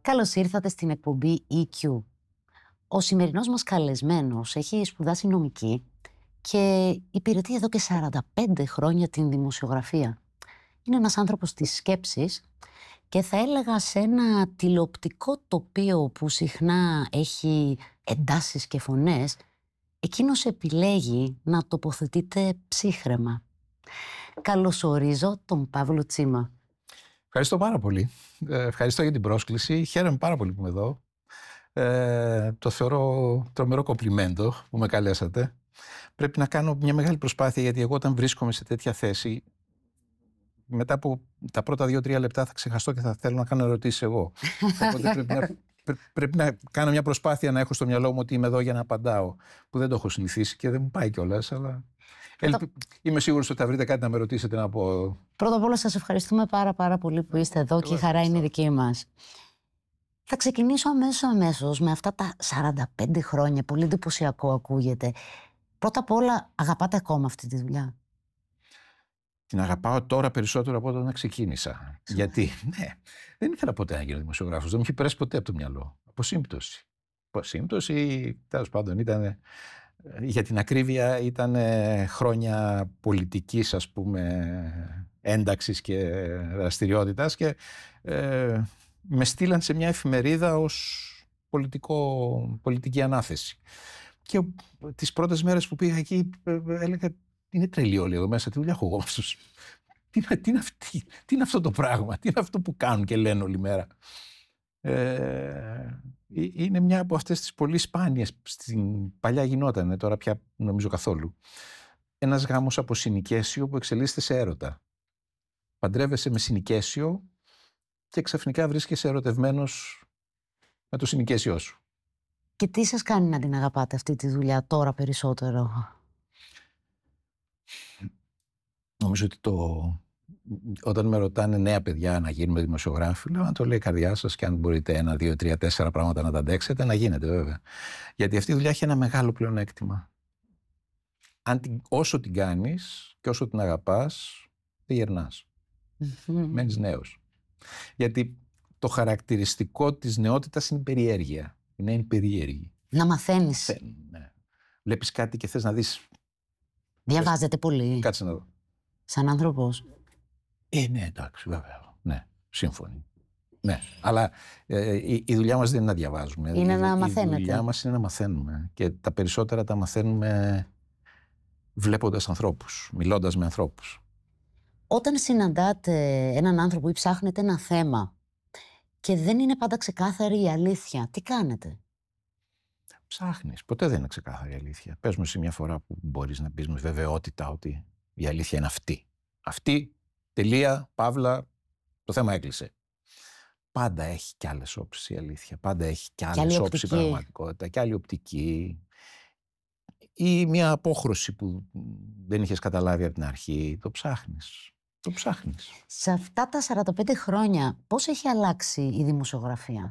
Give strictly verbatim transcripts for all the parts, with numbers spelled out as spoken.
Καλώς ήρθατε στην εκπομπή ι κιου. Ο σημερινός μας καλεσμένος έχει σπουδάσει νομική και υπηρετεί εδώ και σαράντα πέντε χρόνια την δημοσιογραφία. Είναι ένας άνθρωπος της σκέψης και θα έλεγα σε ένα τηλεοπτικό τοπίο που συχνά έχει εντάσεις και φωνές, εκείνος επιλέγει να τοποθετείται ψύχραιμα. Καλωσορίζω τον Παύλο Τσίμα. Ευχαριστώ πάρα πολύ. Ε, ευχαριστώ για την πρόσκληση. Χαίρομαι πάρα πολύ που είμαι εδώ. Ε, το θεωρώ τρομερό κομπλιμέντο που με καλέσατε. Πρέπει να κάνω μια μεγάλη προσπάθεια, γιατί εγώ όταν βρίσκομαι σε τέτοια θέση, μετά από τα πρώτα δύο-τρία λεπτά θα ξεχαστώ και θα θέλω να κάνω ερωτήσεις εγώ. Οπότε πρέπει να, πρέπει να κάνω μια προσπάθεια να έχω στο μυαλό μου ότι είμαι εδώ για να απαντάω, που δεν το έχω συνηθίσει και δεν μου πάει κιόλας, αλλά Πρώτα... είμαι σίγουρος ότι θα βρείτε κάτι να με ρωτήσετε να πω. Πρώτα απ' όλα σας ευχαριστούμε πάρα πάρα πολύ που είστε εδώ και η χαρά είναι δική μας. Θα ξεκινήσω αμέσως αμέσως με αυτά τα σαράντα πέντε χρόνια, πολύ εντυπωσιακό ακούγεται. Πρώτα απ' όλα, αγαπάτε ακόμα αυτή τη δουλειά? Την αγαπάω τώρα περισσότερο από όταν ξεκίνησα. Γιατί, ναι, δεν ήθελα ποτέ να γίνω δημοσιογράφος, δεν μου είχε περάσει ποτέ από το μυαλό. Από σύμπτωση. Από σύμπτωση, τέλος πάντων, ήταν, για την ακρίβεια, ήταν χρόνια πολιτικής, ας πούμε, ένταξης και δραστηριότητας και ε, με στείλαν σε μια εφημερίδα ως πολιτικό, πολιτική ανάθεση. Και τις πρώτες μέρες που πήγα εκεί έλεγα, είναι τρελή όλοι εδώ μέσα, τι δουλειά έχω εγώ αυτούς. Τι, τι, είναι αυτή, τι είναι αυτό το πράγμα, τι είναι αυτό που κάνουν και λένε όλη μέρα. Ε, είναι μια από αυτές τις πολύ σπάνιες, στην παλιά γινότανε, τώρα πια νομίζω καθόλου. Ένας γάμος από συνοικέσιο που εξελίσσεται σε έρωτα. Παντρεύεσαι με συνοικέσιο και ξαφνικά βρίσκεσαι ερωτευμένος με το συνοικέσιό σου. Και τι σας κάνει να την αγαπάτε αυτή τη δουλειά τώρα περισσότερο? Νομίζω ότι το... όταν με ρωτάνε νέα παιδιά να γίνουμε δημοσιογράφοι, λέω να το λέει η καρδιά σας και αν μπορείτε ένα, δύο, τρία, τέσσερα πράγματα να τα αντέξετε, να γίνετε βέβαια. Γιατί αυτή η δουλειά έχει ένα μεγάλο πλεονέκτημα. Αν την, όσο την κάνεις και όσο την αγαπάς, δεν γερνάς. Mm-hmm. Μένεις νέος. Γιατί το χαρακτηριστικό της νεότητας είναι η περιέργεια. Είναι η περίεργη. Να μαθαίνεις. Ναι. Βλέπεις κάτι και θες να δεις. Διαβάζετε πολύ? Κάτσε να δω. Σαν άνθρωπος? Ε, ναι, εντάξει, βέβαια. Ναι, σύμφωνοι. Ναι, αλλά ε, η, η δουλειά μας δεν είναι να διαβάζουμε. Είναι η, να η μαθαίνετε. Η δουλειά μας είναι να μαθαίνουμε. Και τα περισσότερα τα μαθαίνουμε βλέποντας ανθρώπους, μιλώντας με ανθρώπους. Όταν συναντάτε έναν άνθρωπο ή ψάχνετε ένα θέμα και δεν είναι πάντα ξεκάθαρη η αλήθεια, τι κάνετε? Ψάχνεις. Ποτέ δεν είναι ξεκάθαρη η αλήθεια. Πες μου σε μια φορά που μπορείς να πεις με βεβαιότητα ότι η αλήθεια είναι αυτή. Αυτή, τελεία, παύλα, το θέμα έκλεισε. Πάντα έχει κι άλλες όψεις η αλήθεια. Πάντα έχει κι άλλες όψεις η πραγματικότητα. Κι άλλη οπτική. Ή μια απόχρωση που δεν είχες καταλάβει από την αρχή. Το ψάχνεις. Το ψάχνεις. Σε αυτά τα σαράντα πέντε χρόνια, πώς έχει αλλάξει η δημοσιογραφία?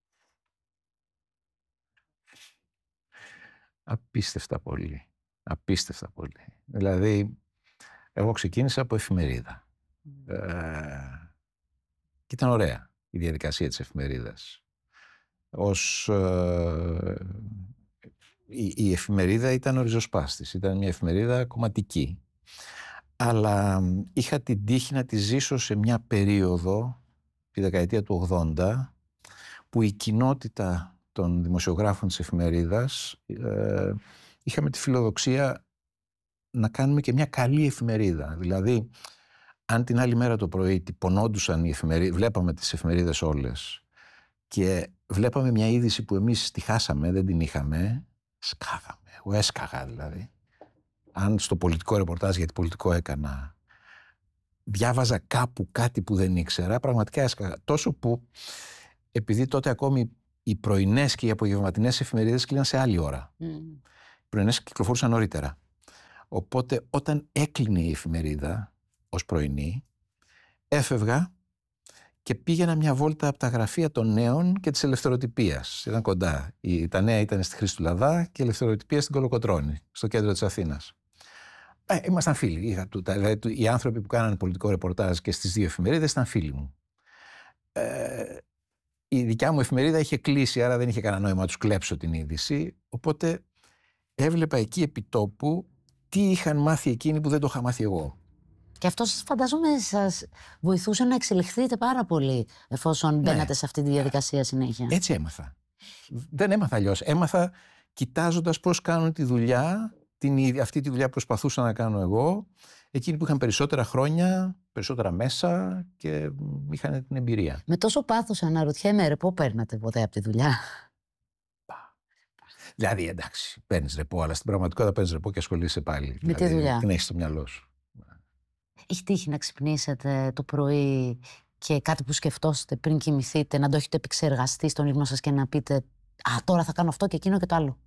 Απίστευτα πολύ. Απίστευτα πολύ. Δηλαδή, εγώ ξεκίνησα από εφημερίδα. Mm. Ε, και ήταν ωραία η διαδικασία της εφημερίδας. Ως, ε, η, η εφημερίδα ήταν ο ριζοσπάστης. Ήταν μια εφημερίδα κομματική. Αλλά είχα την τύχη να τη ζήσω σε μια περίοδο, τη δεκαετία του ογδόντα, που η κοινότητα των δημοσιογράφων της εφημερίδας ε, είχαμε τη φιλοδοξία να κάνουμε και μια καλή εφημερίδα. Δηλαδή, αν την άλλη μέρα το πρωί τυπωνόντουσαν οι εφημερίδες, βλέπαμε τις εφημερίδες όλες και βλέπαμε μια είδηση που εμείς τη χάσαμε, δεν την είχαμε, σκάγαμε. Εγώ έσκαγα δηλαδή. Αν στο πολιτικό ρεπορτάζ, γιατί πολιτικό έκανα, διάβαζα κάπου κάτι που δεν ήξερα, πραγματικά έσκαγα. Τόσο που, επειδή τότε ακόμη οι πρωινές και οι απογευματινές εφημερίδες κλείναν σε άλλη ώρα. Mm. Οι πρωινές κυκλοφορούσαν νωρίτερα. Οπότε όταν έκλεινε η εφημερίδα ως πρωινή, έφευγα και πήγαινα μια βόλτα από τα γραφεία των νέων και της ελευθεροτυπίας. Ήταν κοντά. Τα νέα ήταν στη Χρήστου Λαδά και η ελευθεροτυπία στην Κολοκοτρώνη, στο κέντρο της Αθήνας. Ε, ήμασταν φίλοι. Είχα, δηλαδή, οι άνθρωποι που κάνανε πολιτικό ρεπορτάζ και στις δύο εφημερίδες ήταν φίλοι μου. Ε, η δικιά μου εφημερίδα είχε κλείσει, άρα δεν είχε κανένα νόημα να τους κλέψω την είδηση. Οπότε έβλεπα εκεί επιτόπου τι είχαν μάθει εκείνοι που δεν το είχα μάθει εγώ. Και αυτό σας φαντάζομαι σας βοηθούσε να εξελιχθείτε πάρα πολύ εφόσον μπαίνατε ναι. σε αυτή τη διαδικασία συνέχεια. Έτσι έμαθα. Δεν έμαθα αλλιώς. Έμαθα κοιτάζοντας πώς κάνουν τη δουλειά, την, αυτή τη δουλειά που προσπαθούσα να κάνω εγώ, εκείνοι που είχαν περισσότερα χρόνια, περισσότερα μέσα και είχαν την εμπειρία. Με τόσο πάθος αναρωτιέμαι, ρεπό παίρνατε ποτέ από τη δουλειά? Δηλαδή, εντάξει, παίρνεις ρεπό, αλλά στην πραγματικότητα παίρνεις ρεπό και ασχολείσαι πάλι. Με δηλαδή, τη δουλειά. Την έχεις στο μυαλό σου. Έχει τύχει να ξυπνήσετε το πρωί και κάτι που σκεφτόσετε πριν κοιμηθείτε, να το έχετε επεξεργαστεί στον ύπνο σας και να πείτε «Α, τώρα θα κάνω αυτό και εκείνο και το άλλο»?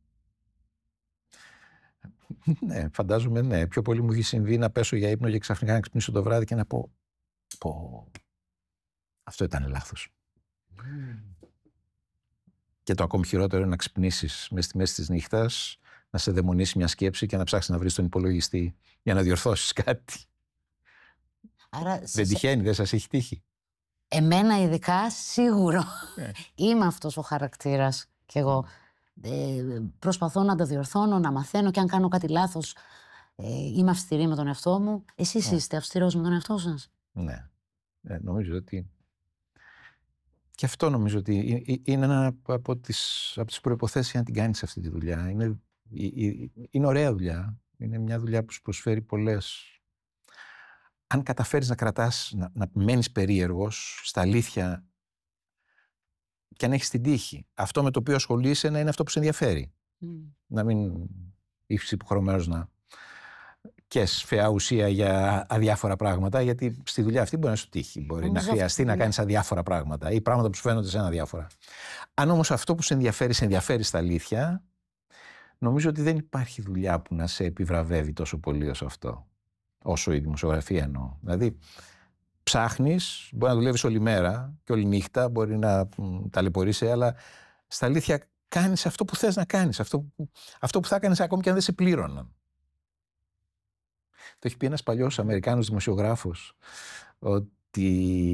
Ναι, φαντάζομαι ναι. Πιο πολύ μου έχει συμβεί να πέσω για ύπνο και ξαφνικά να ξυπνήσω το βράδυ και να πω «Πω, αυτό ήταν λάθος». Mm. Και το ακόμη χειρότερο είναι να ξυπνήσεις μες στη μέση της νύχτας, να σε δαιμονίσει μια σκέψη και να ψάξεις να βρεις τον υπολογιστή για να διορθώσεις κάτι. Άρα, δεν σε... τυχαίνει, δεν σας έχει τύχει? Εμένα ειδικά σίγουρο. Yeah. Είμαι αυτός ο χαρακτήρας κι εγώ. Ε, προσπαθώ να το διορθώνω, να μαθαίνω και αν κάνω κάτι λάθος ε, είμαι αυστηρή με τον εαυτό μου. Εσείς yeah. είστε αυστηρός με τον εαυτό σας? Ναι, ε, νομίζω ότι και αυτό νομίζω ότι είναι ένα από τις, από τις προϋποθέσεις για να την κάνεις αυτή τη δουλειά. Είναι, είναι ωραία δουλειά, είναι μια δουλειά που σου προσφέρει πολλές. Αν καταφέρεις να κρατάς, να, να μένεις περίεργος στα αλήθεια και αν έχεις την τύχη, αυτό με το οποίο ασχολείσαι να είναι αυτό που σε ενδιαφέρει. Mm. Να μην είσαι υποχρεωμένος να κες φαιά ουσία για αδιάφορα πράγματα, γιατί στη δουλειά αυτή μπορεί να σου τύχει. Μπορεί όμως να χρειαστεί αυτό, να κάνεις αδιάφορα πράγματα ή πράγματα που σου φαίνονται σε ένα αδιάφορα. Αν όμως αυτό που σε ενδιαφέρει, σε ενδιαφέρει στα αλήθεια, νομίζω ότι δεν υπάρχει δουλειά που να σε επιβραβεύει τόσο πολύ όσο αυτό. Όσο η δημοσιογραφία εννοώ. Δηλαδή, ψάχνεις, μπορεί να δουλεύεις όλη μέρα και όλη νύχτα, μπορεί να ταλαιπωρείσαι, αλλά στα αλήθεια κάνεις αυτό που θες να κάνεις, αυτό που, αυτό που θα κάνεις ακόμη και αν δεν σε πλήρωναν. Το έχει πει ένας παλιός Αμερικάνος δημοσιογράφος, ότι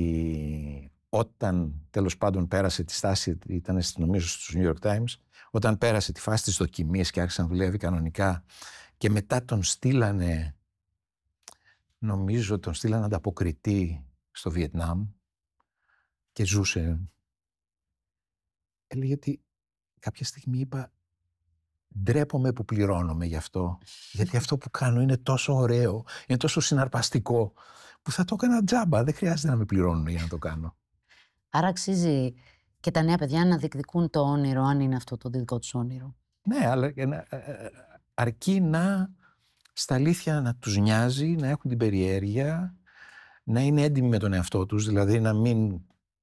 όταν τέλος πάντων πέρασε τη στάση, ήταν νομίζω στους New York Times, όταν πέρασε τη φάση της δοκιμής και άρχισε να δουλεύει κανονικά και μετά τον στείλανε, νομίζω τον στείλανε ανταποκριτή στο Βιετνάμ και ζούσε. Έλεγε ότι κάποια στιγμή είπα ντρέπομαι που πληρώνομαι γι' αυτό, γιατί αυτό που κάνω είναι τόσο ωραίο, είναι τόσο συναρπαστικό που θα το έκανα τζάμπα, δεν χρειάζεται να με πληρώνουν για να το κάνω. Άρα αξίζει και τα νέα παιδιά να διεκδικούν το όνειρο, αν είναι αυτό το δικό τους όνειρο. Ναι, αλλά αρκεί να στα αλήθεια να τους νοιάζει, να έχουν την περιέργεια, να είναι έντιμοι με τον εαυτό τους, δηλαδή να μην...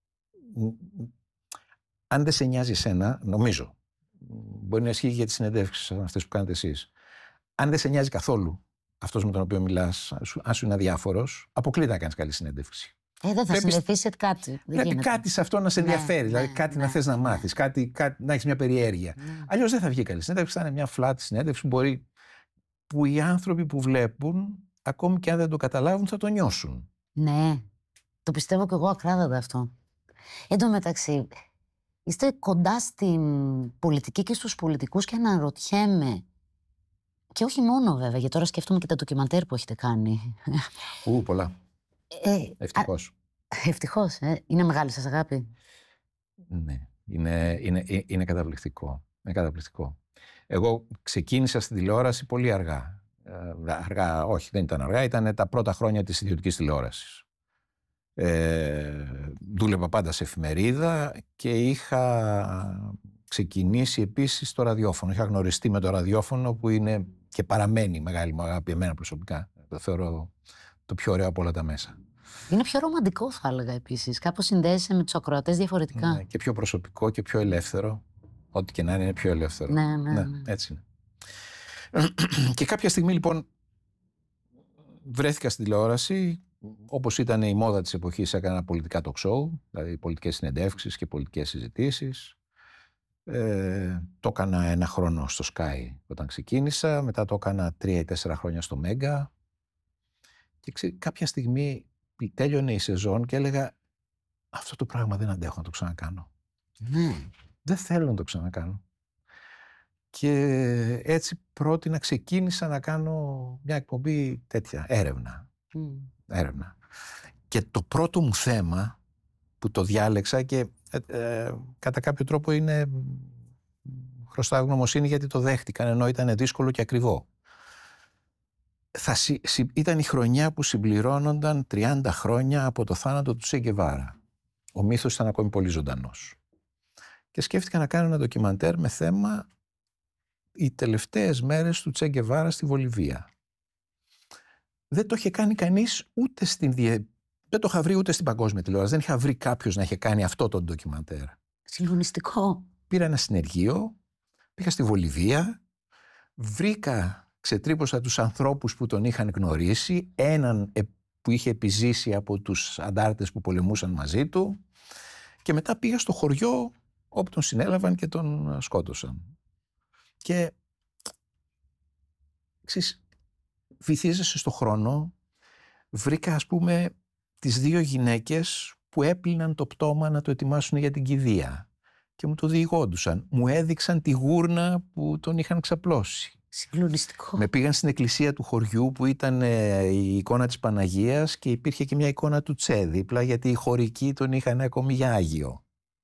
Αν δεν σε νοιάζει εσένα, νομίζω, μπορεί να ισχύει για τις συνεντεύξεις αυτές που κάνετε εσείς, αν δεν σε νοιάζει καθόλου αυτός με τον οποίο μιλάς, αν σου είναι αδιάφορος, αποκλείται να κάνεις καλή συνέντευξη. Ε, δεν θα πρέπει... συνδεθείς κάτι. Πρέπει κάτι σε αυτό να σε ενδιαφέρει, ναι, δηλαδή ναι, κάτι ναι, να θες ναι, να μάθεις, ναι. κάτι, κάτι, να έχεις μια περιέργεια. Ναι. Αλλιώς δεν θα βγει καλή συνέντευξη, θα είναι μια φλάτη συνέντευξη που μπορεί... που οι άνθρωποι που βλέπουν, ακόμη και αν δεν το καταλάβουν, θα το νιώσουν. Ναι, το πιστεύω κι εγώ ακράδαντα αυτό. Εν τω μεταξύ, είστε κοντά στην πολιτική και στους πολιτικούς και αναρωτιέμαι, και όχι μόνο βέβαια, γιατί τώρα σκέφτομαι και τα ντοκιμαντέρ που έχετε κάνει. Ου, πολλά. Ε, ευτυχώς. Α, ευτυχώς, ε. Είναι μεγάλη σας αγάπη. Ναι, είναι, είναι, είναι καταπληκτικό. Είναι καταπληκτικό. Εγώ ξεκίνησα στην τηλεόραση πολύ αργά. Ε, αργά, όχι, δεν ήταν αργά, ήταν τα πρώτα χρόνια της ιδιωτικής τηλεόρασης. Ε, δούλευα πάντα σε εφημερίδα και είχα ξεκινήσει επίσης το ραδιόφωνο. Είχα γνωριστεί με το ραδιόφωνο που είναι και παραμένει μεγάλη μου αγάπη εμένα προσωπικά. Το θεωρώ το πιο ωραίο από όλα τα μέσα. Είναι πιο ρομαντικό θα έλεγα επίσης. Κάπως συνδέεσαι με τους ακροατές διαφορετικά. Ναι, και πιο προσωπικό και πιο ελεύθερο. Ό,τι και να είναι, είναι πιο ελεύθερο. Ναι, ναι, ναι. ναι έτσι είναι. Και κάποια στιγμή λοιπόν βρέθηκα στην τηλεόραση, όπως ήταν η μόδα της εποχής, έκανα πολιτικά talk show, δηλαδή πολιτικές συνεντεύξεις και πολιτικές συζητήσεις. Ε, το έκανα ένα χρόνο στο Sky όταν ξεκίνησα, μετά το έκανα τρία ή τέσσερα χρόνια στο Μέγκα και ξέ, κάποια στιγμή τέλειωνε η σεζόν και έλεγα αυτό το πράγμα δεν αντέχω να το ξανακάνω. Ναι. Δεν θέλω να το ξανακάνω. Και έτσι πρότεινα, ξεκίνησα να κάνω μια εκπομπή τέτοια, έρευνα. Mm. έρευνα. Και το πρώτο μου θέμα που το διάλεξα και ε, ε, κατά κάποιο τρόπο είναι χρωστάω γνωμοσύνη γιατί το δέχτηκαν ενώ ήταν δύσκολο και ακριβό. Θα, συ, συ, ήταν η χρονιά που συμπληρώνονταν τριάντα χρόνια από το θάνατο του Τσε Γκεβάρα. Ο μύθος ήταν ακόμη πολύ ζωντανός. Και σκέφτηκα να κάνω ένα ντοκιμαντέρ με θέμα οι τελευταίες μέρες του Τσε Γκεβάρα στη Βολιβία. Δεν το είχε κάνει κανείς ούτε στην διε... δεν το είχα βρει ούτε στην παγκόσμια τηλεόραση. Δεν είχα βρει κάποιος να είχε κάνει αυτό το ντοκιμαντέρ. Συγκλονιστικό. Πήρα ένα συνεργείο, πήγα στη Βολιβία, βρήκα, ξετρύπωσα τους ανθρώπους που τον είχαν γνωρίσει, έναν που είχε επιζήσει από τους αντάρτες που πολεμούσαν μαζί του και μετά πήγα στο χωριό όπου τον συνέλαβαν και τον σκότωσαν. Και ξέρεις, βυθίζεσαι στο χρόνο, βρήκα ας πούμε τις δύο γυναίκες που έπλυναν το πτώμα να το ετοιμάσουν για την κηδεία και μου το διηγόντουσαν. Μου έδειξαν τη γούρνα που τον είχαν ξαπλώσει. Συγκλονιστικό. Με πήγαν στην εκκλησία του χωριού που ήταν ε, η εικόνα της Παναγίας και υπήρχε και μια εικόνα του Τσε δίπλα γιατί οι χωρικοί τον είχαν ακόμη για Άγιο.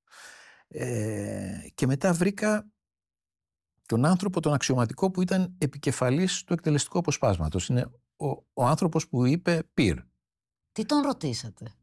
Ε, και μετά βρήκα τον άνθρωπο, τον αξιωματικό που ήταν επικεφαλής του εκτελεστικού αποσπάσματος. Είναι ο, ο άνθρωπος που είπε πυρ. Τι τον ρωτήσατε?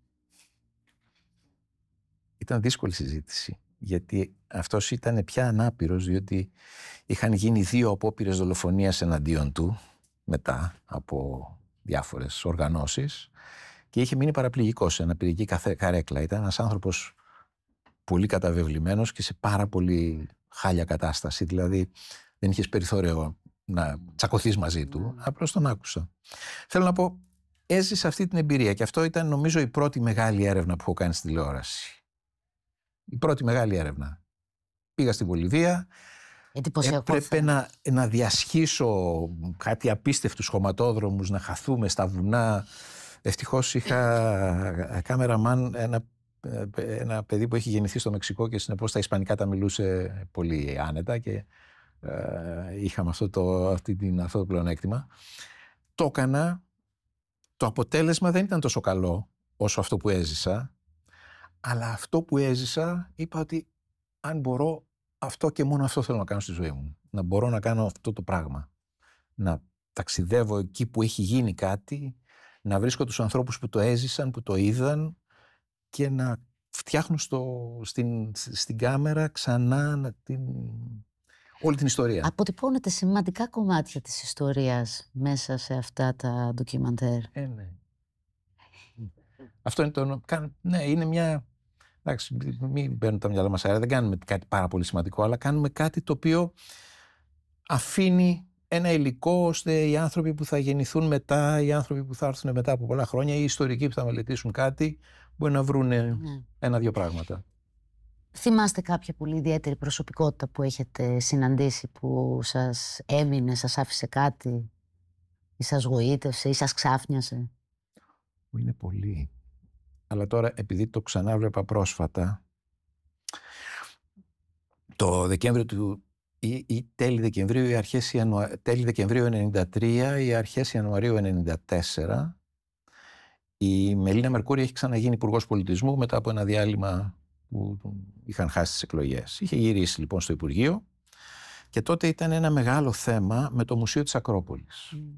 Ήταν δύσκολη συζήτηση, γιατί αυτός ήταν πια ανάπηρος, διότι είχαν γίνει δύο απόπειρες δολοφονίας εναντίον του, μετά από διάφορες οργανώσεις, και είχε μείνει παραπληγικός σε αναπηρική καρέκλα. Ήταν ένας άνθρωπος πολύ καταβεβλημένος και σε πάρα πολύ χάλια κατάσταση, δηλαδή δεν είχες περιθώριο να τσακωθείς μαζί του, απλώς τον άκουσα. Θέλω να πω, έζησα αυτή την εμπειρία και αυτό ήταν νομίζω η πρώτη μεγάλη έρευνα που έχω κάνει στη τηλεόραση. Η πρώτη μεγάλη έρευνα. Πήγα στη Βολιβία, έπρεπε να, να διασχίσω κάτι απίστευτους χωματόδρομους, να χαθούμε στα βουνά. Ευτυχώς είχα κάμεραμαν ένα, ένα παιδί που έχει γεννηθεί στο Μεξικό και συνεπώς τα ισπανικά τα μιλούσε πολύ άνετα και ε, είχαμε αυτό το, αυτή την, αυτό το πλεονέκτημα. Το έκανα. Το αποτέλεσμα δεν ήταν τόσο καλό όσο αυτό που έζησα, αλλά αυτό που έζησα είπα ότι αν μπορώ, αυτό και μόνο αυτό θέλω να κάνω στη ζωή μου. Να μπορώ να κάνω αυτό το πράγμα. Να ταξιδεύω εκεί που έχει γίνει κάτι, να βρίσκω τους ανθρώπους που το έζησαν, που το είδαν και να φτιάχνω στο, στην, στην κάμερα ξανά να την, όλη την ιστορία. Αποτυπώνεται σημαντικά κομμάτια της ιστορίας μέσα σε αυτά τα ντοκιμαντέρ. Ε, ναι. Αυτό είναι το... Ναι, είναι μια... Εντάξει, μην παίρνουν τα μυαλά μας αέρα, δεν κάνουμε κάτι πάρα πολύ σημαντικό, αλλά κάνουμε κάτι το οποίο αφήνει ένα υλικό ώστε οι άνθρωποι που θα γεννηθούν μετά, οι άνθρωποι που θα έρθουν μετά από πολλά χρόνια, οι ιστορικοί που θα μελετήσουν κάτι, μπορεί να βρουν ναι. ένα-δύο πράγματα. Θυμάστε κάποια πολύ ιδιαίτερη προσωπικότητα που έχετε συναντήσει, που σας έμεινε, σας άφησε κάτι, ή σας γοήτευσε, ή σας ξάφνιασε? Είναι πολύ. Αλλά τώρα, επειδή το ξανά βλέπα πρόσφατα, το Δεκέμβριο του, ή, ή τέλη Δεκεμβρίου ή αρχές Ιανουαρίου, τέλη Δεκεμβρίου ενενήντα τρία ή αρχές Ιανουαρίου ενενήντα τέσσερα, η Μελίνα Μερκούρη έχει ξαναγίνει υπουργός πολιτισμού μετά από ένα διάλειμμα που είχαν χάσει τις εκλογές. Είχε γυρίσει λοιπόν στο Υπουργείο και τότε ήταν ένα μεγάλο θέμα με το Μουσείο της Ακρόπολης. Mm.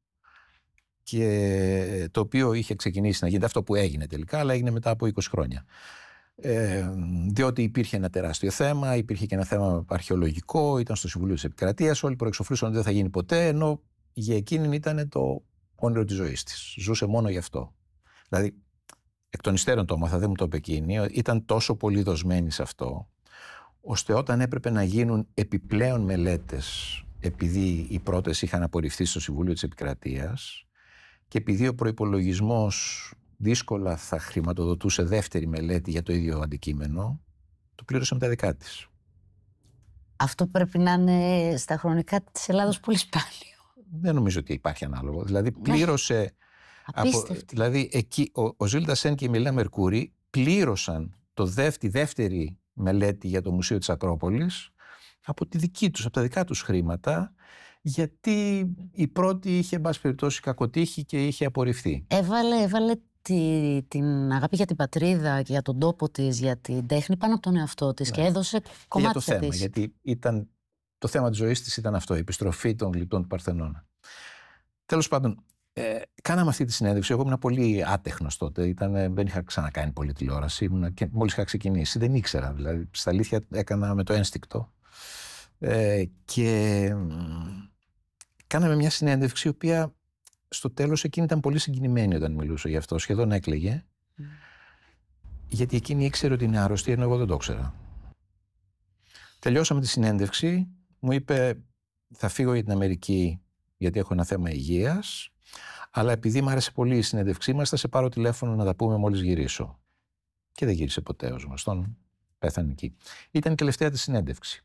Και το οποίο είχε ξεκινήσει να γίνεται, αυτό που έγινε τελικά, αλλά έγινε μετά από είκοσι χρόνια. Ε, διότι υπήρχε ένα τεράστιο θέμα, υπήρχε και ένα θέμα αρχαιολογικό, ήταν στο Συμβουλίο της Επικρατείας, όλοι προεξοφλούσαν ότι δεν θα γίνει ποτέ, ενώ για εκείνη ήταν το όνειρο της ζωής της. Ζούσε μόνο γι' αυτό. Δηλαδή, εκ των υστέρων το έμαθα, δεν μου το είπε εκείνη, ήταν τόσο πολύ δοσμένη σε αυτό, ώστε όταν έπρεπε να γίνουν επιπλέον μελέτες, επειδή οι πρώτες είχαν απορριφθεί στο Συμβούλιο της Επικρατείας, και επειδή ο προϋπολογισμός δύσκολα θα χρηματοδοτούσε δεύτερη μελέτη για το ίδιο αντικείμενο, το πλήρωσε με τα δικά της. Αυτό πρέπει να είναι στα χρονικά της Ελλάδος πολύ σπάνιο. Δεν νομίζω ότι υπάρχει ανάλογο. Δηλαδή πλήρωσε... Από, δηλαδή εκεί ο, ο Ζιλ Ντασέν και η Μελίνα Μερκούρη πλήρωσαν το δεύ, τη δεύτερη μελέτη για το Μουσείο της Ακρόπολης από τη δική τους, από τα δικά τους χρήματα, γιατί η πρώτη είχε, εν πάση περιπτώσει, κακοτύχει και είχε απορριφθεί. Έβαλε, έβαλε τη, την αγάπη για την πατρίδα και για τον τόπο της, για την τέχνη πάνω από τον εαυτό της, ναι. Και έδωσε κομμάτια της. Για το θέμα, γιατί ήταν, το θέμα της ζωής της ήταν αυτό, η επιστροφή των γλυπτών του Παρθενώνα. Τέλος πάντων, ε, κάναμε αυτή τη συνέντευξη. Εγώ ήμουν πολύ άτεχνος τότε. Ήταν, δεν είχα ξανακάνει πολύ τηλεόραση. Ήμουν, και μόλις είχα ξεκινήσει. Δεν ήξερα. Δηλαδή, στα αλήθεια έκανα με το ένστικτο. Ε, και κάναμε μια συνέντευξη, η οποία στο τέλος εκείνη ήταν πολύ συγκινημένη όταν μιλούσε γι' αυτό. Σχεδόν έκλαιγε. Mm. Γιατί εκείνη ήξερε ότι είναι άρρωστη, ενώ εγώ δεν το ήξερα. Τελειώσαμε τη συνέντευξη. Μου είπε, θα φύγω για την Αμερική, γιατί έχω ένα θέμα υγείας. Αλλά επειδή μου άρεσε πολύ η συνέντευξή μας, θα σε πάρω τηλέφωνο να τα πούμε μόλις γυρίσω. Και δεν γύρισε ποτέ ως γνωστόν. Πέθανε εκεί. Ήταν η τελευταία της συνέντευξη.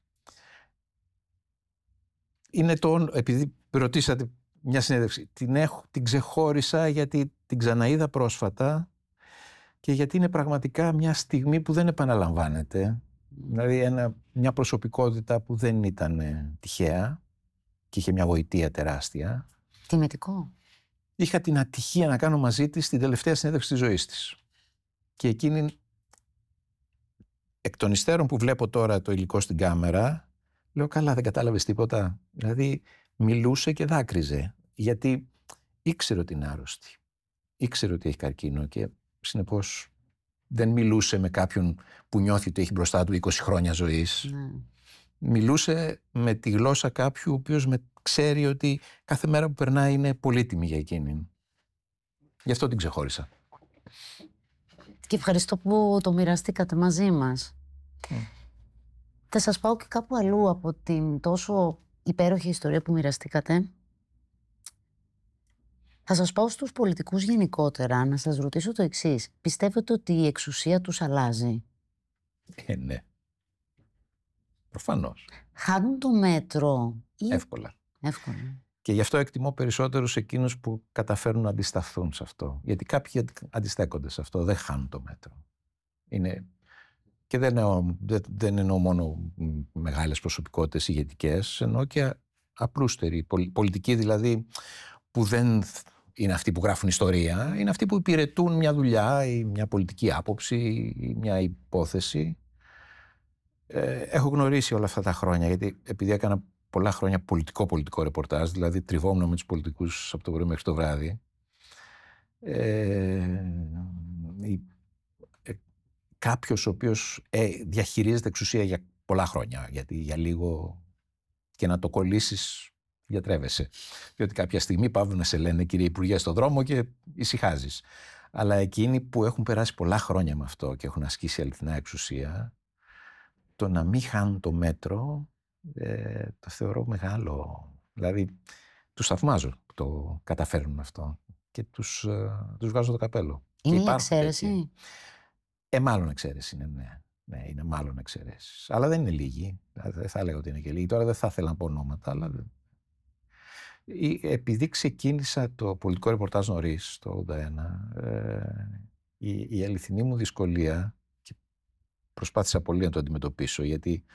Είναι το, επειδή ρωτήσατε μια συνέντευξη, την, έχω, την ξεχώρισα γιατί την ξαναείδα πρόσφατα και γιατί είναι πραγματικά μια στιγμή που δεν επαναλαμβάνεται. Δηλαδή ένα, μια προσωπικότητα που δεν ήταν τυχαία και είχε μια γοητεία τεράστια. Τιμητικό. Είχα την ατυχία να κάνω μαζί της την τελευταία συνέντευξη της ζωής της. Και εκείνη, εκ των υστέρων που βλέπω τώρα το υλικό στην κάμερα, λέω καλά, δεν κατάλαβες τίποτα. Δηλαδή μιλούσε και δάκρυζε, γιατί ήξερε ότι είναι άρρωστη. Ήξερε ότι έχει καρκίνο και συνεπώς δεν μιλούσε με κάποιον που νιώθει ότι έχει μπροστά του είκοσι χρόνια ζωής. Mm. Μιλούσε με τη γλώσσα κάποιου ο οποίος με ξέρει ότι κάθε μέρα που περνάει είναι πολύτιμη για εκείνη. Γι' αυτό την ξεχώρισα. Και ευχαριστώ που το μοιραστήκατε μαζί μας. Mm. Θα σας πάω και κάπου αλλού από την τόσο υπέροχη ιστορία που μοιραστήκατε. Θα σας πάω στους πολιτικούς γενικότερα, να σας ρωτήσω το εξής. Πιστεύετε ότι η εξουσία τους αλλάζει? Ε, ναι. Προφανώς. Χάνουν το μέτρο ή... Εύκολα. Εύκολα. Και γι' αυτό εκτιμώ περισσότερο σε εκείνους που καταφέρουν να αντισταθούν σε αυτό. Γιατί κάποιοι αντιστέκονται σε αυτό, δεν χάνουν το μέτρο. Είναι... Και δεν εννοώ, δεν εννοώ μόνο μεγάλες προσωπικότητες ηγετικές, εννοώ και απλούστεροι, πολιτικοί δηλαδή, που δεν είναι αυτοί που γράφουν ιστορία, είναι αυτοί που υπηρετούν μια δουλειά ή μια πολιτική άποψη ή μια υπόθεση. Ε, έχω γνωρίσει όλα αυτά τα χρόνια, γιατί επειδή έκανα πολλά χρόνια πολιτικό-πολιτικό ρεπορτάζ, δηλαδή τριβόμουν με τους πολιτικούς από το πρωί μέχρι το βράδυ, ε, κάποιος ο οποίος ε, διαχειρίζεται εξουσία για πολλά χρόνια, γιατί για λίγο και να το κολλήσεις γιατρεύεσαι. Διότι κάποια στιγμή πάβουν να σε λένε κύριε Υπουργέ στον δρόμο και ησυχάζεις. Αλλά εκείνοι που έχουν περάσει πολλά χρόνια με αυτό και έχουν ασκήσει αληθινά εξουσία, το να μην χάνουν το μέτρο ε, το θεωρώ μεγάλο. Δηλαδή τους θαυμάζω που το καταφέρνουν αυτό και τους, ε, τους βγάζω το καπέλο. Είναι η εξαίρεση. Ε, μάλλον εξαίρεση είναι, ναι. Ναι, είναι μάλλον εξαιρέσεις. Αλλά δεν είναι λίγοι. Δεν θα έλεγα ότι είναι και λίγοι. Τώρα δεν θα ήθελα να πω ονόματα, αλλά. Επειδή ξεκίνησα το πολιτικό ρεπορτάζ νωρίς, το ογδόντα ένα, ε, η, η αληθινή μου δυσκολία, και προσπάθησα πολύ να το αντιμετωπίσω, γιατί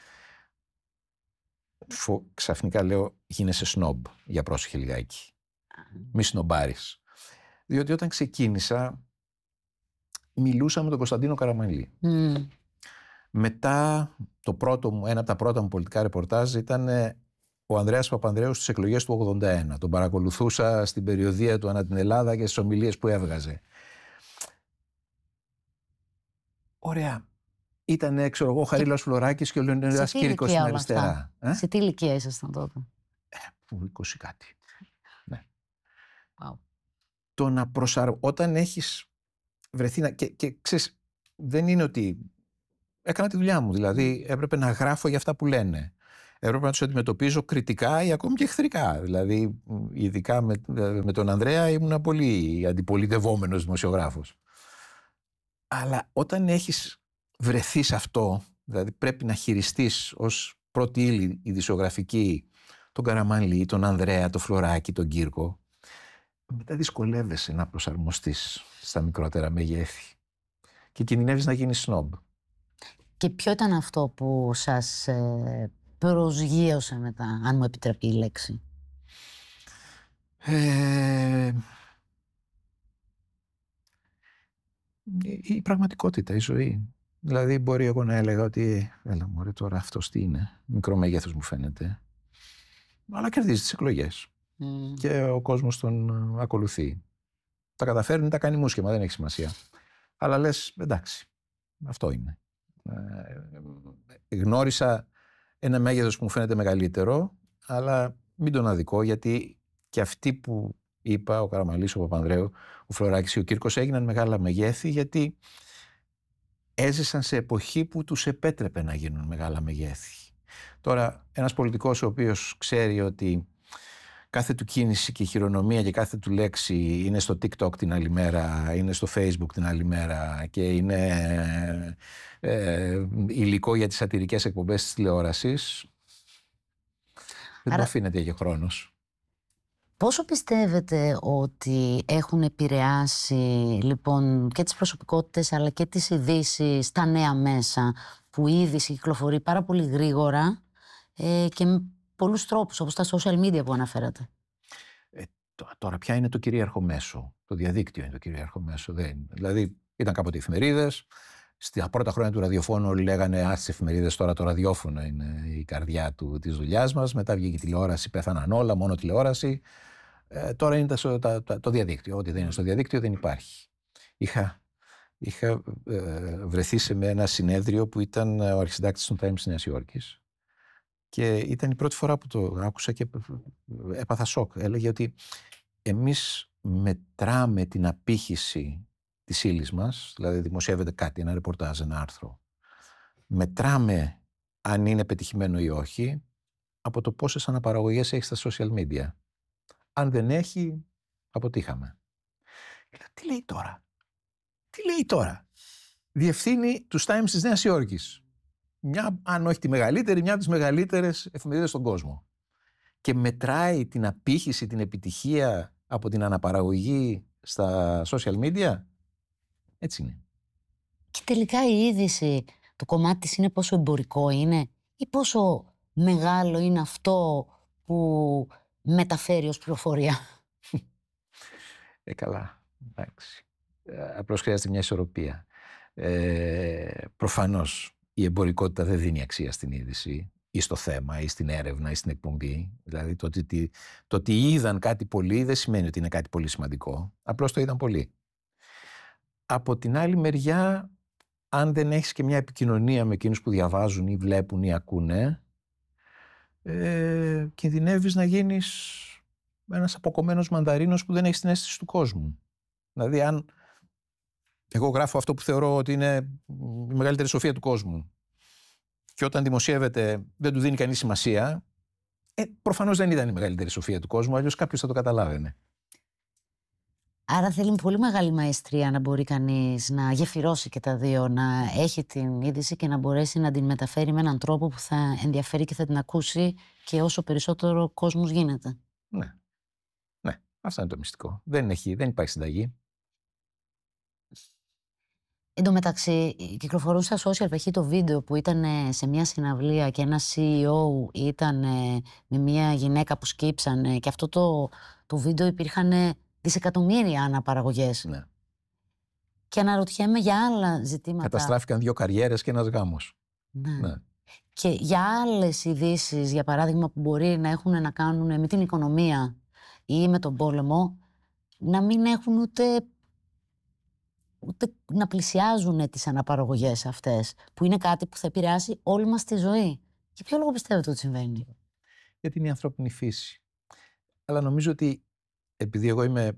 φο, ξαφνικά λέω γίνεσαι σνόμπ, για πρόσεχε λιγάκι. Μη σνομπάρεις. Διότι όταν ξεκίνησα, μιλούσα με τον Κωνσταντίνο Καραμανλή. Mm. Μετά, το πρώτο μου, ένα από τα πρώτα μου πολιτικά ρεπορτάζ ήταν ο Ανδρέας Παπανδρέου στις εκλογές του ογδόντα ένα. Τον παρακολουθούσα στην περιοδεία του ανά την Ελλάδα και στις ομιλίες που έβγαζε. Ωραία. Ήταν, ξέρω εγώ, ο Χαρίλαος Φλωράκης και ο Λεωνίδας Κήρκος στην αριστερά. Ε? Σε τι ηλικία ήσασταν τότε? Ε, που είκοσι κάτι. Ναι. Wow. Το να προσαρμο... Όταν έχεις βρεθεί να... Και, και ξέρεις, δεν είναι ότι... Έκανα τη δουλειά μου, δηλαδή έπρεπε να γράφω για αυτά που λένε. Έπρεπε να τους αντιμετωπίζω κριτικά ή ακόμη και εχθρικά. Δηλαδή, ειδικά με, με τον Ανδρέα ήμουν πολύ αντιπολιτευόμενος δημοσιογράφος. Αλλά όταν έχεις βρεθεί σε αυτό, δηλαδή πρέπει να χειριστείς ως πρώτη ύλη ειδησιογραφική τον Καραμανλή, τον Ανδρέα, τον Φλωράκη, τον Κήρκο, μετά δυσκολεύεσαι να προσαρμοστείς στα μικρότερα μεγέθη. και κινδυνεύεις να γίνεις σνόμπ. Και ποιο ήταν αυτό που σας ε, προσγείωσε μετά, αν μου επιτρέπει η λέξη? Ε, η, η πραγματικότητα, η ζωή. Δηλαδή μπορεί εγώ να έλεγα ότι έλα μωρέ τώρα αυτός τι είναι, μικρό μέγεθος μου φαίνεται, αλλά κερδίζει τις εκλογές mm. και ο κόσμος τον ακολουθεί. Τα καταφέρνει, τα κάνει μουσκεμα, δεν έχει σημασία. Αλλά λες εντάξει, αυτό είναι. Ε, γνώρισα ένα μέγεθος που μου φαίνεται μεγαλύτερο, αλλά μην τον αδικώ, γιατί και αυτοί που είπα, ο Καραμαλής, ο Παπανδρέου, ο Φλωράκης και ο Κύρκος, έγιναν μεγάλα μεγέθη γιατί έζησαν σε εποχή που τους επέτρεπε να γίνουν μεγάλα μεγέθη. Τώρα, ένας πολιτικός ο οποίος ξέρει ότι κάθε του κίνηση και χειρονομία και κάθε του λέξη είναι στο TikTok την άλλη μέρα, είναι στο Facebook την άλλη μέρα και είναι ε, ε, υλικό για τις σατυρικές εκπομπές της τηλεόρασης, δεν του αφήνεται για χρόνος. Πόσο πιστεύετε ότι έχουν επηρεάσει λοιπόν και τις προσωπικότητες αλλά και τις ειδήσεις στα νέα μέσα, που η είδηση κυκλοφορεί πάρα πολύ γρήγορα ε, και με πολλούς τρόπους, όπως τα social media που αναφέρατε? Ε, τώρα πια είναι το κυρίαρχο μέσο. Το διαδίκτυο είναι το κυρίαρχο μέσο. Δεν. Δηλαδή ήταν κάποτε οι εφημερίδες. Στα πρώτα χρόνια του ραδιοφώνου όλοι λέγανε «Α, στις εφημερίδες τώρα το ραδιόφωνο είναι η καρδιά του, της δουλειάς μας». Μετά βγήκε η τηλεόραση, πέθαναν όλα, μόνο τηλεόραση. Ε, τώρα είναι το, το, το, το διαδίκτυο. Ό,τι δεν είναι στο διαδίκτυο δεν υπάρχει. Είχα, είχα ε, βρεθεί σε ένα συνέδριο που ήταν ο αρχισυντάκτης των Times της Νέας Υόρκης και ήταν η πρώτη φορά που το άκουσα και έπαθα σοκ. Έλεγε ότι εμείς μετράμε την απήχηση της ύλης μας, δηλαδή δημοσιεύεται κάτι, ένα ρεπορτάζ, ένα άρθρο. Μετράμε αν είναι πετυχημένο ή όχι από το πόσες αναπαραγωγές έχει στα social media. Αν δεν έχει, αποτύχαμε. Τι λέει τώρα? Τι λέει τώρα? Διευθύνει τους Times της Νέας Υόρκης. Μια, αν όχι τη μεγαλύτερη, μια από τις μεγαλύτερες εφημερίδες στον κόσμο. Και μετράει την απήχηση, την επιτυχία από την αναπαραγωγή στα social media. Έτσι είναι. Και τελικά η είδηση, το κομμάτι της είναι πόσο εμπορικό είναι ή πόσο μεγάλο είναι αυτό που μεταφέρει ως πληροφορία? Ε, καλά. Εντάξει. Ε, απλώς χρειάζεται μια ισορροπία. Ε, προφανώς η εμπορικότητα δεν δίνει αξία στην είδηση ή στο θέμα ή στην έρευνα ή στην εκπομπή. Δηλαδή το ότι, το ότι είδαν κάτι πολύ δεν σημαίνει ότι είναι κάτι πολύ σημαντικό. Απλώς το είδαν πολύ. Από την άλλη μεριά, αν δεν έχεις και μια επικοινωνία με εκείνους που διαβάζουν ή βλέπουν ή ακούνε, ε, κινδυνεύεις να γίνεις ένας αποκομμένος μανδαρίνος που δεν έχει την αίσθηση του κόσμου. Δηλαδή, αν εγώ γράφω αυτό που θεωρώ ότι είναι η μεγαλύτερη σοφία του κόσμου και όταν δημοσιεύεται δεν του δίνει κανείς σημασία, ε, προφανώς δεν ήταν η μεγαλύτερη σοφία του κόσμου, αλλιώς κάποιος θα το καταλάβαινε. Άρα θέλει πολύ μεγάλη μαεστρία να μπορεί κανείς να γεφυρώσει και τα δύο, να έχει την είδηση και να μπορέσει να την μεταφέρει με έναν τρόπο που θα ενδιαφέρει και θα την ακούσει και όσο περισσότερο κόσμος γίνεται. Ναι. Ναι. Αυτό είναι το μυστικό. Δεν, έχει, δεν υπάρχει συνταγή. Εν τω μεταξύ, κυκλοφορούσε στα social π.χ. το βίντεο που ήταν σε μια συναυλία και ένα σι ι ο ήταν με μια γυναίκα που σκύψανε και αυτό το, το βίντεο υπήρχαν δισεκατομμύρια αναπαραγωγές. Ναι. Και αναρωτιέμαι για άλλα ζητήματα. Καταστράφηκαν δύο καριέρες και ένας γάμος. Ναι. Ναι. Και για άλλες ειδήσεις, για παράδειγμα, που μπορεί να έχουν να κάνουν με την οικονομία ή με τον πόλεμο, να μην έχουν ούτε, ούτε να πλησιάζουν τις αναπαραγωγές αυτές, που είναι κάτι που θα επηρεάσει όλη μας τη ζωή. Για ποιο λόγο πιστεύετε ότι συμβαίνει? Γιατί είναι η ανθρώπινη φύση. Αλλά νομίζω ότι επειδή εγώ είμαι...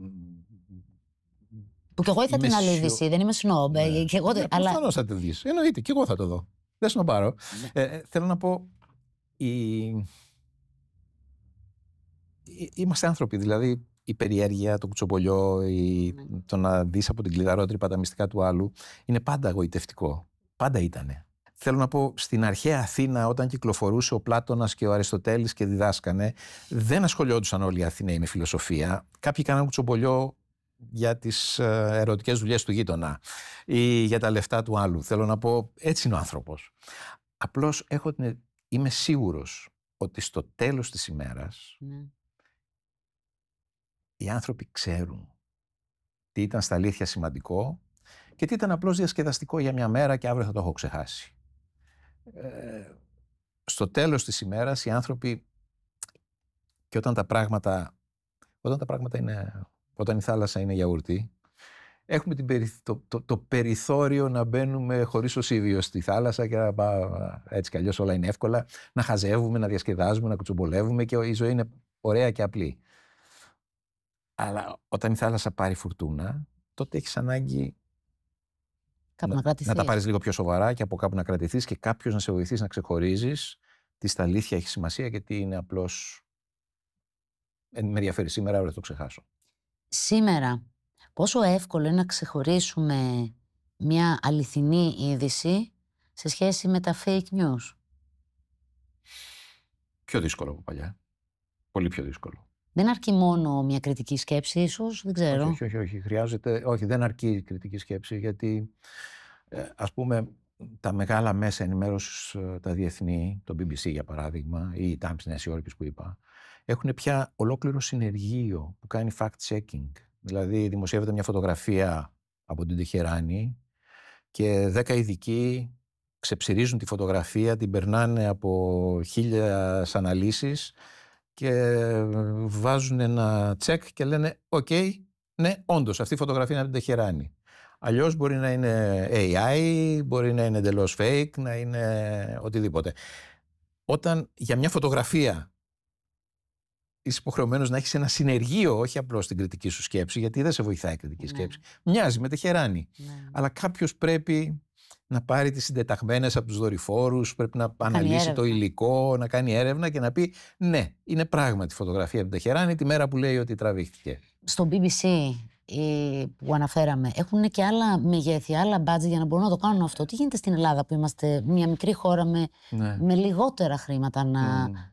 Που κι εγώ είδα την άλλη σιο... είδηση, δεν είμαι σνόμπ. Ναι. Και εγώ... ναι, αλλά... Προφανώς θα τη δεις. Εννοείται, και εγώ θα το δω. Δεν σνομπάρω. Ναι. Ε, θέλω να πω, η... είμαστε άνθρωποι, δηλαδή η περιέργεια, το κουτσομπολιό, η... ναι. το να δεις από την κλειδαρότρυπα τα μυστικά του άλλου, είναι πάντα εγωιτευτικό. Πάντα ήτανε. Θέλω να πω, στην αρχαία Αθήνα, όταν κυκλοφορούσε ο Πλάτωνας και ο Αριστοτέλης και διδάσκανε, δεν ασχολιόντουσαν όλοι οι Αθηναίοι με φιλοσοφία. Κάποιοι κάναν κουτσομπολιό για τις ερωτικές δουλειές του γείτονα ή για τα λεφτά του άλλου. Θέλω να πω, έτσι είναι ο άνθρωπος. Απλώς έχω την... είμαι σίγουρος ότι στο τέλος της ημέρας mm. οι άνθρωποι ξέρουν τι ήταν στα αλήθεια σημαντικό και τι ήταν απλώς διασκεδαστικό για μια μέρα και αύριο θα το έχω ξεχάσει. Ε, στο τέλος της ημέρας οι άνθρωποι, και όταν τα πράγματα, όταν τα πράγματα είναι, όταν η θάλασσα είναι γιαούρτι, έχουμε την περι, το, το, το περιθώριο να μπαίνουμε χωρίς οσίδιο στη θάλασσα και να πάμε, έτσι κι αλλιώς όλα είναι εύκολα, να χαζεύουμε, να διασκεδάζουμε, να κουτσομπολεύουμε και η ζωή είναι ωραία και απλή. Αλλά όταν η θάλασσα πάρει φουρτούνα, τότε έχεις ανάγκη να, να, να τα πάρεις λίγο πιο σοβαρά και από κάπου να κρατηθείς και κάποιος να σε βοηθήσει να ξεχωρίζεις τι στα αλήθεια έχει σημασία και τι είναι απλώς με ενδιαφέρει σήμερα, αύριο θα το ξεχάσω. Σήμερα, πόσο εύκολο είναι να ξεχωρίσουμε μια αληθινή είδηση σε σχέση με τα fake news? Πιο δύσκολο από παλιά. Πολύ πιο δύσκολο. Δεν αρκεί μόνο μια κριτική σκέψη, ίσως, δεν ξέρω. Όχι, όχι, όχι. Χρειάζεται, όχι, δεν αρκεί η κριτική σκέψη, γιατί ε, ας πούμε τα μεγάλα μέσα ενημέρωσης, τα διεθνή, το μπι μπι σι για παράδειγμα, ή η Times της Νέας Υόρκης που είπα, έχουν πια ολόκληρο συνεργείο που κάνει fact-checking. Δηλαδή δημοσιεύεται μια φωτογραφία από την Τεχεράνη και δέκα ειδικοί ξεψυρίζουν τη φωτογραφία, την περνάνε από χίλιες αναλύσεις και βάζουν ένα τσεκ και λένε «ΟΚ, okay, ναι, όντως αυτή η φωτογραφία είναι από την Τεχεράνη». Αλλιώς μπορεί να είναι έι άι, μπορεί να είναι εντελώς fake, να είναι οτιδήποτε. Όταν για μια φωτογραφία είσαι υποχρεωμένος να έχεις ένα συνεργείο, όχι απλώς την κριτική σου σκέψη, γιατί δεν σε βοηθάει η κριτική ναι. σκέψη. Μοιάζει με Τεχεράνη. Ναι. Αλλά κάποιος πρέπει να πάρει τις συντεταγμένες από τους δορυφόρους, πρέπει να κάνει αναλύσει έρευνα. Το υλικό, να κάνει έρευνα και να πει ναι, είναι πράγματι φωτογραφία από την Τεχεράνη τη μέρα που λέει ότι τραβήχτηκε. Στο μπι μπι σι που αναφέραμε, έχουν και άλλα μεγέθη, άλλα budget για να μπορούν να το κάνουν αυτό. Τι γίνεται στην Ελλάδα που είμαστε μια μικρή χώρα με, ναι. με λιγότερα χρήματα να, mm.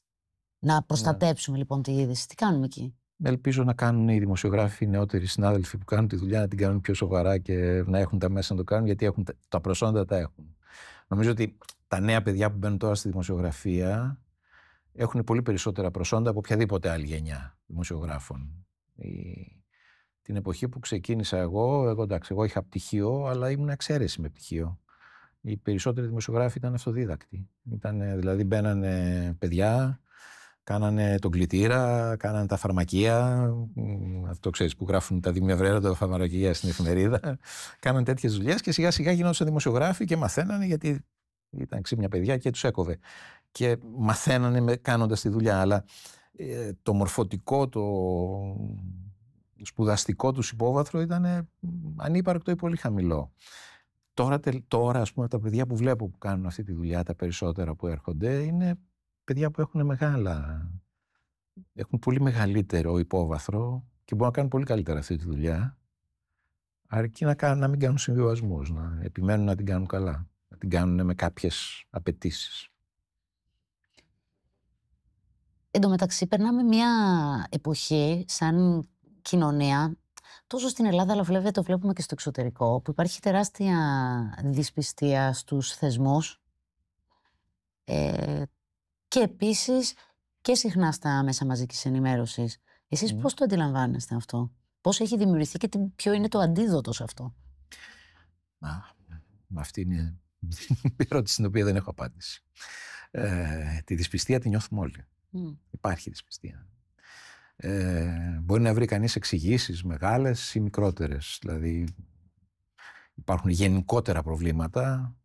να προστατέψουμε ναι. λοιπόν τη είδηση? Τι κάνουμε εκεί? Ελπίζω να κάνουν οι δημοσιογράφοι, οι νεότεροι συνάδελφοι που κάνουν τη δουλειά, να την κάνουν πιο σοβαρά και να έχουν τα μέσα να το κάνουν, γιατί έχουν, τα προσόντα τα έχουν. Νομίζω ότι τα νέα παιδιά που μπαίνουν τώρα στη δημοσιογραφία έχουν πολύ περισσότερα προσόντα από οποιαδήποτε άλλη γενιά δημοσιογράφων. Η... Την εποχή που ξεκίνησα εγώ, εγώ εντάξει, εγώ είχα πτυχίο, αλλά ήμουν εξαίρεση με πτυχίο. Οι περισσότεροι δημοσιογράφοι ήταν αυτοδίδακτοι. Ήταν, δηλαδή μπαίνανε παιδιά, κάνανε τον κλητήρα, κάνανε τα φαρμακεία, αυτό ξέρεις που γράφουν τα δημιουργήματα φαρμακεία στην εφημερίδα, κάνανε τέτοιες δουλειές και σιγά σιγά γινόντουσαν δημοσιογράφοι και μαθαίνανε, γιατί ήταν ξύπνια παιδιά και τους έκοβε. Και μαθαίνανε κάνοντας τη δουλειά, αλλά ε, το μορφωτικό, το σπουδαστικό τους υπόβαθρο ήταν ανύπαρκτο ή πολύ χαμηλό. Τώρα, τώρα ας πούμε, τα παιδιά που βλέπω που κάνουν αυτή τη δουλειά, τα περισσότερα που έρχονται, είναι παιδιά που έχουν μεγάλα, έχουν πολύ μεγαλύτερο υπόβαθρο και μπορούν να κάνουν πολύ καλύτερα αυτή τη δουλειά, αρκεί να, κάνουν, να μην κάνουν συμβιβασμούς, να επιμένουν να την κάνουν καλά, να την κάνουν με κάποιες απαιτήσεις. Εν τω μεταξύ, περνάμε μια εποχή σαν κοινωνία, τόσο στην Ελλάδα, αλλά βέβαια το βλέπουμε και στο εξωτερικό, που υπάρχει τεράστια δυσπιστία στους θεσμούς ε, και επίσης και συχνά στα μέσα μαζικής ενημέρωσης. Εσείς mm. πώς το αντιλαμβάνεστε αυτό? Πώς έχει δημιουργηθεί και ποιο είναι το αντίδοτο σε αυτό? Α, αυτή είναι η ερώτηση στην οποία δεν έχω απάντηση. Ε, τη δυσπιστία τη νιώθουμε όλοι. Mm. Υπάρχει δυσπιστία. Ε, μπορεί να βρει κανείς εξηγήσεις μεγάλες ή μικρότερες. Δηλαδή υπάρχουν γενικότερα προβλήματα,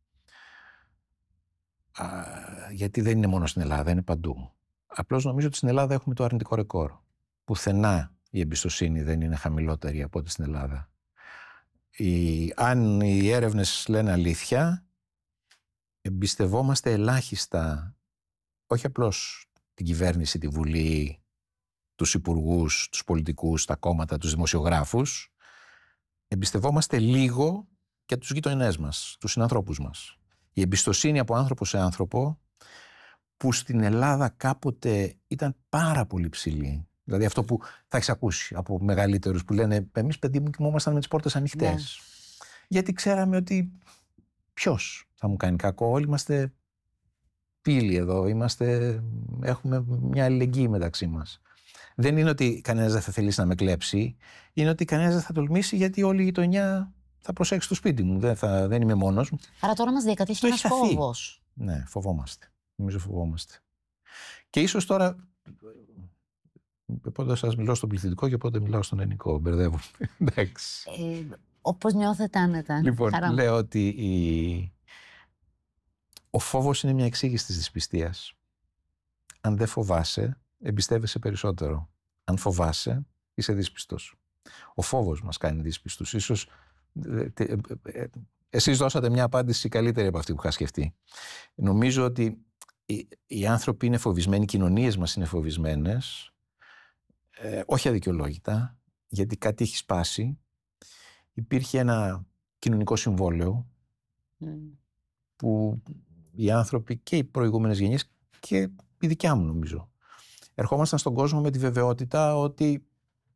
α, γιατί δεν είναι μόνο στην Ελλάδα, είναι παντού. Απλώς νομίζω ότι στην Ελλάδα έχουμε το αρνητικό ρεκόρ. Πουθενά η εμπιστοσύνη δεν είναι χαμηλότερη από ό,τι στην Ελλάδα. Η, αν οι έρευνες λένε αλήθεια, εμπιστευόμαστε ελάχιστα, όχι απλώς την κυβέρνηση, τη Βουλή, τους υπουργούς, τους πολιτικούς, τα κόμματα, τους δημοσιογράφους, εμπιστευόμαστε λίγο και τους γειτονές μας, τους συνανθρώπους μας. Η εμπιστοσύνη από άνθρωπο σε άνθρωπο, που στην Ελλάδα κάποτε ήταν πάρα πολύ ψηλή, Δηλαδή αυτό που θα έχεις ακούσει από μεγαλύτερους που λένε «Εμείς, παιδί μου, κοιμόμασταν με τις πόρτες ανοιχτές». Ναι. Γιατί ξέραμε ότι ποιος θα μου κάνει κακό, όλοι είμαστε πύλοι εδώ, είμαστε, έχουμε μια αλληλεγγύη μεταξύ μας. Δεν είναι ότι κανένας δεν θα θελήσει να με κλέψει, είναι ότι κανένας δεν θα τολμήσει γιατί όλη η γειτονιά θα προσέξει το σπίτι μου, δεν, θα, δεν είμαι μόνος μου. Άρα τώρα μας διακατέχει ένας φόβος. Ναι, φοβόμαστε. Νομίζω φοβόμαστε. Και ίσως τώρα, πότε σας μιλάω στον πληθυντικό και πότε μιλάω στον ελληνικό, μπερδεύω. Εντάξει. Ε, όπως νιώθετε άνετα. Λοιπόν, Χαρά. Λέω ότι η... ο φόβος είναι μια εξήγηση της δυσπιστίας. Αν δεν φοβάσαι, εμπιστεύεσαι περισσότερο. Αν φοβάσαι, είσαι δύσπιστος. Ο φόβος μας κάνει δύσπιστους. Ίσως ε, ε, εσείς δώσατε μια απάντηση καλύτερη από αυτή που είχα σκεφτεί. Νομίζω ότι οι, οι άνθρωποι είναι φοβισμένοι, οι κοινωνίες μας είναι φοβισμένες, ε, όχι αδικαιολόγητα, γιατί κάτι έχει σπάσει. Υπήρχε ένα κοινωνικό συμβόλαιο mm. που οι άνθρωποι και οι προηγούμενες γενιές και η δικιά μου νομίζω ερχόμασταν στον κόσμο με τη βεβαιότητα ότι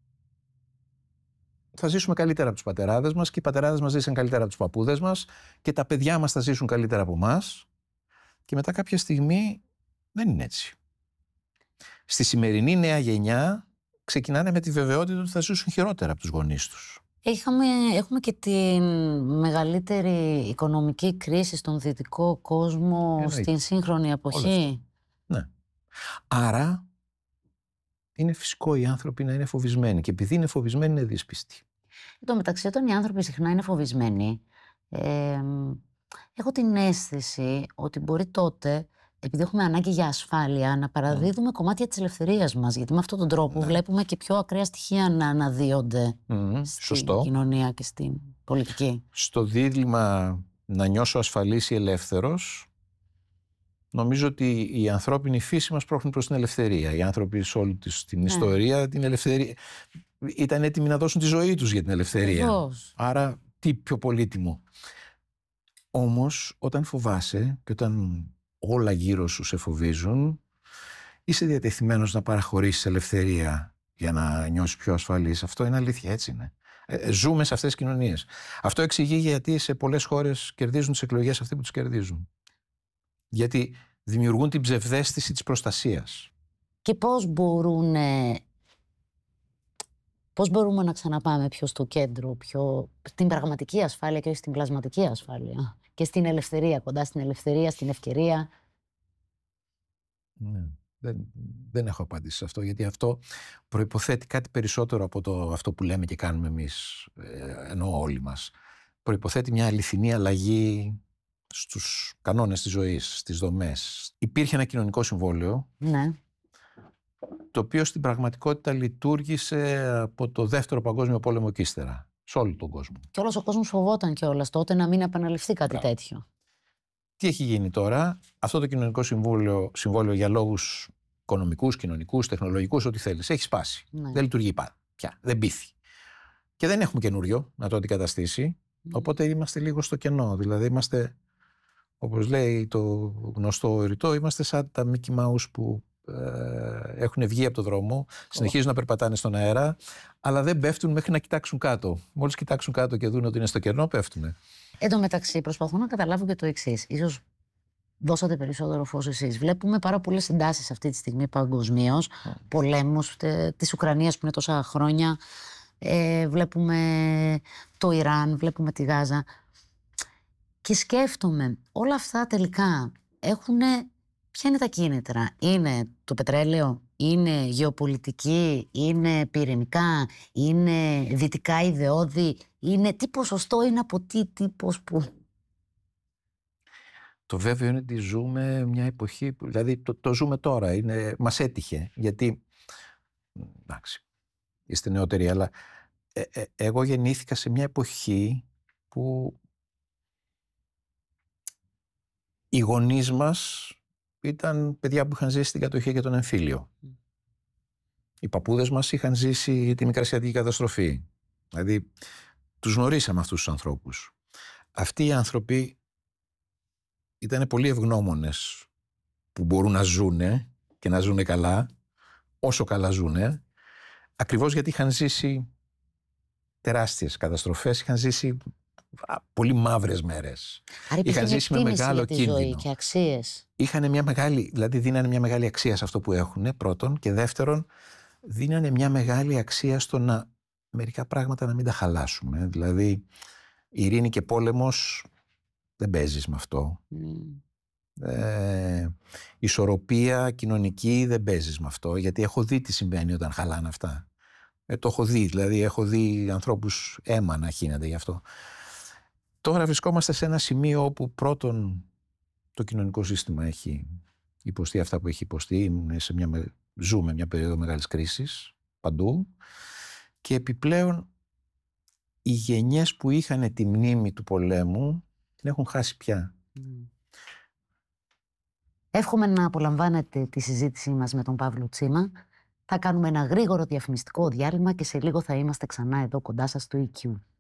θα ζήσουμε καλύτερα από τους πατεράδες μας και οι πατεράδες μας ζήσαν καλύτερα από τους παππούδες μας και τα παιδιά μας θα ζήσουν καλύτερα από εμάς και μετά κάποια στιγμή δεν είναι έτσι. Στη σημερινή νέα γενιά ξεκινάνε με τη βεβαιότητα ότι θα ζήσουν χειρότερα από τους γονείς τους. Είχαμε, έχουμε και τη μεγαλύτερη οικονομική κρίση στον δυτικό κόσμο Εννοείται. Στην σύγχρονη εποχή. Ναι. Άρα είναι φυσικό οι άνθρωποι να είναι φοβισμένοι και επειδή είναι φοβισμένοι είναι δύσπιστοι. Εν τω μεταξύ, όταν οι άνθρωποι συχνά είναι φοβισμένοι, ε, έχω την αίσθηση ότι μπορεί τότε, επειδή έχουμε ανάγκη για ασφάλεια, να παραδίδουμε mm. κομμάτια της ελευθερίας μας. Γιατί με αυτόν τον τρόπο ναι. βλέπουμε και πιο ακραία στοιχεία να αναδύονται mm, στην σωστό. κοινωνία και στην πολιτική. Στο δίλημμα να νιώσω ασφαλής ή ελεύθερος, νομίζω ότι η ανθρώπινη φύση μας πρόχνει προς την ελευθερία. Οι άνθρωποι σε όλη την ναι. ιστορία την ελευθερία ήταν έτοιμοι να δώσουν τη ζωή τους για την ελευθερία. Βεβαίως. Άρα τι πιο πολύτιμο. Όμως όταν φοβάσαι και όταν όλα γύρω σου σε φοβίζουν, είσαι διατεθειμένος να παραχωρήσεις ελευθερία για να νιώσεις πιο ασφαλής. Αυτό είναι αλήθεια, έτσι είναι. Ε, ζούμε σε αυτές τις κοινωνίες. Αυτό εξηγεί γιατί σε πολλές χώρες κερδίζουν τις εκλογές αυτοί που τους κερδίζουν. Γιατί δημιουργούν την ψευδαίσθηση της προστασίας. Και πώς μπορούν, πώς μπορούμε να ξαναπάμε πιο στο κέντρο, πιο στην πραγματική ασφάλεια και όχι στην πλασματική ασφάλεια. Και στην ελευθερία, κοντά στην ελευθερία, στην ευκαιρία. Ναι, δεν, δεν έχω απάντηση σε αυτό, γιατί αυτό προϋποθέτει κάτι περισσότερο από το, αυτό που λέμε και κάνουμε εμείς, ε, ενώ όλοι μας. Προϋποθέτει μια αληθινή αλλαγή στους κανόνες της ζωής, στις δομές. Υπήρχε ένα κοινωνικό συμβόλαιο, ναι. το οποίο στην πραγματικότητα λειτουργήσε από το Δεύτερο Παγκόσμιο Πόλεμο και ύστερα, σε όλο τον κόσμο. Και όλος ο κόσμος φοβόταν κιόλας τότε να μην επαναληφθεί κάτι Μπράβο. τέτοιο. Τι έχει γίνει τώρα? Αυτό το κοινωνικό συμβόλαιο, συμβόλαιο για λόγους οικονομικούς, κοινωνικούς, τεχνολογικούς, ό,τι θέλεις, έχει σπάσει. Ναι. Δεν λειτουργεί πια. Δεν πείθει. Και δεν έχουμε καινούριο να το αντικαταστήσει. Mm. Οπότε είμαστε λίγο στο κενό. Δηλαδή είμαστε, όπως λέει το γνωστό ρητό, είμαστε σαν τα Mickey Mouse που ε, έχουν βγει από το δρόμο, oh. συνεχίζουν να περπατάνε στον αέρα, αλλά δεν πέφτουν μέχρι να κοιτάξουν κάτω. Μόλις κοιτάξουν κάτω και δουν ότι είναι στο κενό, πέφτουν. Εν τω μεταξύ, προσπαθώ να καταλάβω και το εξής. Ίσως δώσατε περισσότερο φως εσείς. Βλέπουμε πάρα πολλές εντάσεις αυτή τη στιγμή παγκοσμίως, oh. πολέμους τε, της Ουκρανίας που είναι τόσα χρόνια. Ε, βλέπουμε το Ιράν, βλέπουμε τη Γάζα. Και σκέφτομαι, όλα αυτά τελικά έχουν. Ποια είναι τα κίνητρα? Είναι το πετρέλαιο, είναι γεωπολιτική, είναι πυρηνικά, είναι δυτικά ιδεώδη, είναι τι ποσοστό είναι από τι, τι πώς που. Το βέβαιο είναι ότι ζούμε μια εποχή, δηλαδή το, το ζούμε τώρα, είναι, μας έτυχε, γιατί, εντάξει, είστε νεότεροι, αλλά ε, ε, εγώ γεννήθηκα σε μια εποχή που οι γονείς μας ήταν παιδιά που είχαν ζήσει την κατοχή και τον εμφύλιο. Mm. Οι παππούδες μας είχαν ζήσει τη Μικρασιατική καταστροφή. Δηλαδή, τους γνωρίσαμε αυτούς τους ανθρώπους. Αυτοί οι άνθρωποι ήταν πολύ ευγνώμονες που μπορούν να ζουνε και να ζουνε καλά, όσο καλά ζουνε, ακριβώς γιατί είχαν ζήσει τεράστιες καταστροφές, είχαν ζήσει πολύ μαύρες μέρες. Άρα είχαν ζήσει με μεγάλο για τη κίνδυνο. ζωή και αξίες. Είχαν μια μεγάλη, δηλαδή δίνανε μια μεγάλη αξία σε αυτό που έχουν, πρώτον, και δεύτερον, δίνανε μια μεγάλη αξία στο να μερικά πράγματα να μην τα χαλάσουμε. Δηλαδή, ειρήνη και πόλεμος δεν παίζεις με αυτό. Mm. Ε, ισορροπία κοινωνική δεν παίζεις με αυτό, γιατί έχω δει τι συμβαίνει όταν χαλάνε αυτά. Ε, το έχω δει, δηλαδή έχω δει ανθρώπους αίμα να χύνεται γι' αυτό. Τώρα βρισκόμαστε σε ένα σημείο όπου πρώτον το κοινωνικό σύστημα έχει υποστεί αυτά που έχει υποστεί, σε μια, ζούμε μια περίοδο μεγάλης κρίσης παντού, και επιπλέον οι γενιές που είχαν τη μνήμη του πολέμου την έχουν χάσει πια. Mm. Εύχομαι να απολαμβάνετε τη συζήτησή μας με τον Παύλο Τσίμα. Θα κάνουμε ένα γρήγορο διαφημιστικό διάλειμμα και σε λίγο θα είμαστε ξανά εδώ κοντά σας στο ι κιου.